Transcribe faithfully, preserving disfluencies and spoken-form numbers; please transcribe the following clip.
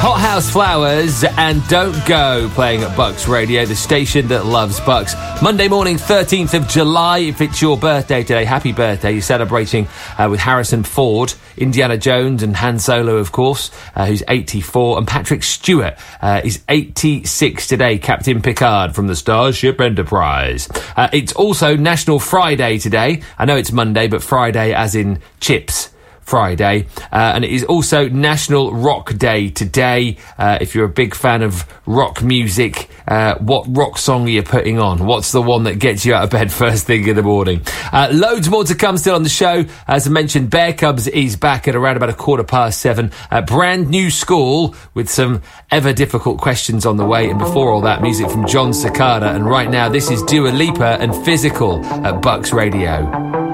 Hot House Flowers and Don't Go playing at Bucks Radio, the station that loves Bucks. Monday morning, thirteenth of July. If it's your birthday today, happy birthday. You're celebrating uh, with Harrison Ford, Indiana Jones and Han Solo, of course, uh, who's eighty-four. And Patrick Stewart uh, is eighty-six today, Captain Picard from the Starship Enterprise. Uh, it's also National Friday today. I know it's Monday, but Friday as in chips. Friday, uh, and it is also National Rock Day today. Uh, if you're a big fan of rock music, uh, what rock song are you putting on? What's the one that gets you out of bed first thing in the morning? Uh, loads more to come still on the show. As I mentioned, Bear Cubs is back at around about a quarter past seven. A brand new school with some ever difficult questions on the way. And before all that, music from John Cicada. And right now, this is Dua Lipa and Physical at Bucks Radio.